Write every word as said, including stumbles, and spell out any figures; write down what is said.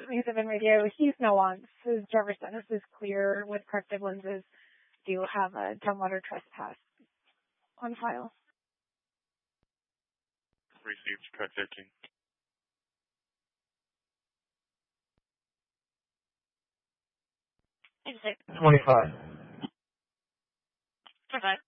Lisa Van Radio. He's nuanced. His driver's status is clear with corrective lenses. Do you have a Tumwater trespass on file? Received. Cut fifteen. Exit. twenty-five. twenty-five.